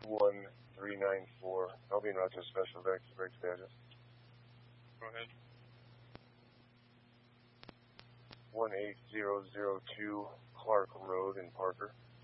1394. I'll be in Rochester Special Vex, break the address. Go ahead. 18002 Clark Road in Parker.